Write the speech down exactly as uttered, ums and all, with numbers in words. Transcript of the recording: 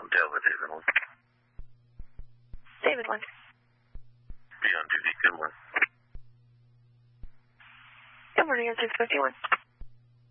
Delta, David one. David one. Be on duty, good one. Good morning, it's six fifty-one.